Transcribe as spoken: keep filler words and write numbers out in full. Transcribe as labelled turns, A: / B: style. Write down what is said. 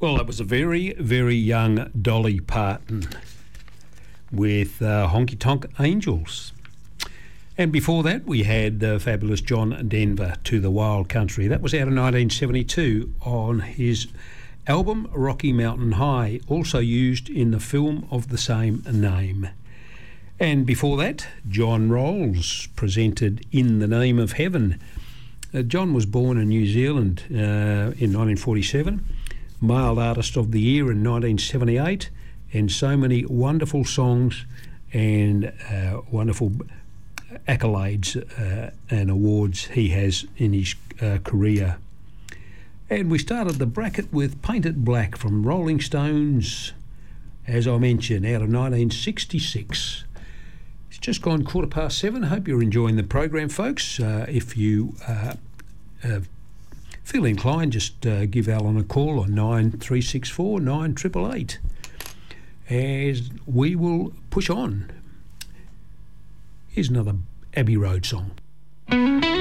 A: Well, that was a very, very young Dolly Parton with uh, Honky Tonk Angels. And before that, we had uh, fabulous John Denver, To the Wild Country. That was out of nineteen seventy-two on his album Rocky Mountain High, also used in the film of the same name. And before that, John Rolls presented In the Name of Heaven. Uh, John was born in New Zealand uh, in nineteen forty-seven, Male Artist of the Year in nineteen seventy-eight, and so many wonderful songs and uh, wonderful accolades uh, and awards he has in his uh, career. And we started the bracket with Paint It Black from Rolling Stones, as I mentioned, out of nineteen sixty-six. It's just gone quarter past seven. Hope you're enjoying the program, folks. Uh, if you uh, uh, feel inclined, just uh, give Alan a call on nine three six four nine eight eight eight as we will push on. Here's another Abbey Road song.